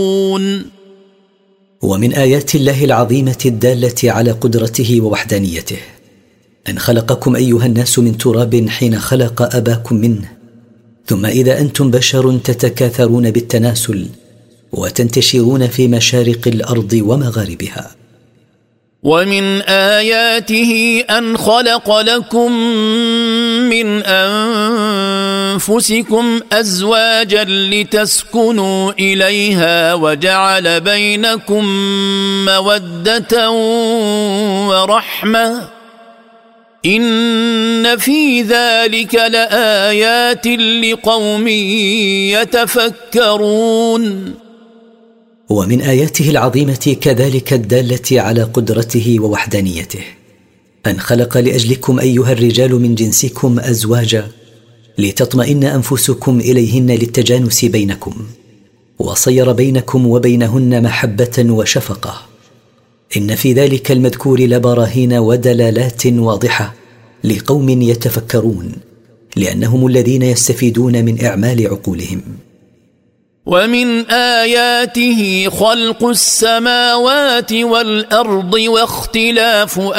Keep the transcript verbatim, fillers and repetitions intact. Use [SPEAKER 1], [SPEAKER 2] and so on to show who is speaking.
[SPEAKER 1] ومن آيات الله العظيمة الدالة على قدرته ووحدانيته أن خلقكم أيها الناس من تراب حين خلق أباكم منه، ثم إذا أنتم بشر تتكاثرون بالتناسل وتنتشرون في مشارق الأرض ومغاربها.
[SPEAKER 2] ومن آياته أن خلق لكم من أنفسكم أزواجا لتسكنوا إليها وجعل بينكم مودة ورحمة إن في ذلك لآيات لقوم يتفكرون.
[SPEAKER 1] ومن آياته العظيمة كذلك الدالة على قدرته ووحدانيته أن خلق لأجلكم أيها الرجال من جنسكم أزواجا لتطمئن أنفسكم إليهن للتجانس بينكم، وصير بينكم وبينهن محبة وشفقة. إن في ذلك المذكور لبراهين ودلالات واضحة لقوم يتفكرون، لأنهم الذين يستفيدون من إعمال عقولهم.
[SPEAKER 2] ومن آياته خلق السماوات والأرض واختلاف